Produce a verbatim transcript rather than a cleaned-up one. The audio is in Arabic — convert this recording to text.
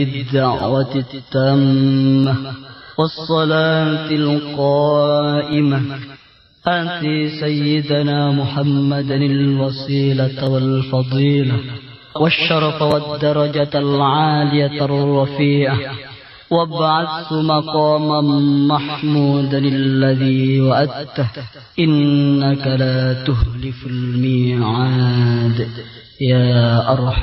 الدعوة التامة والصلاة القائمة آتِ سيدنا محمدا الوسيلة والفضيلة والشرف والدرجة العالية الرفيعة وابعث مقاما محمودا الذي وعدته إنك لا تخلف الميعاد يا أرحم